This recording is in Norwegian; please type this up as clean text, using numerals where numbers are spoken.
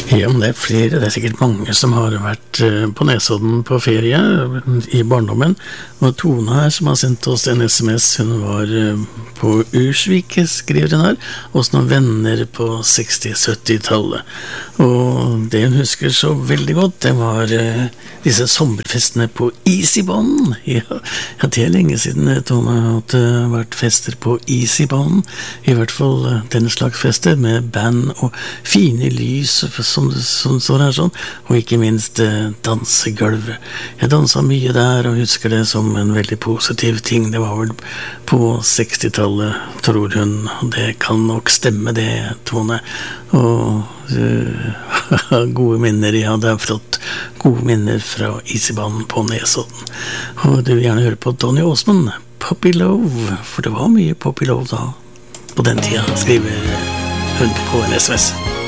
Ja, men det flere, det sikkert mange som har vært på Nesodden på ferie i barndommen. Og Tone her som har sendt oss en SMS, hun var på Ursvik, skriver hun her, hos noen venner på 60-70-tallet. Og det hun husker så veldig godt, det var disse sommerfestene på Easybanen. Ja, det er lenge siden Tone har vært fester på Easybanen, i hvert fall denne slags fester med band og fine lys som står her sånn, og ikke minst dansegulv. Jeg danset mye der og husker det som en veldig positiv ting. Det var vel på 60-tallet, tror hun, og det kan nok stemme det, Tone. Og gode minner, ja, det har fått gode minner fra Easybanen på Nesodden. Og du vil gjerne høre på Donny Osmond, Puppy Love, for det var mye Puppy Love da, på den tida, skriver hun på en SMS.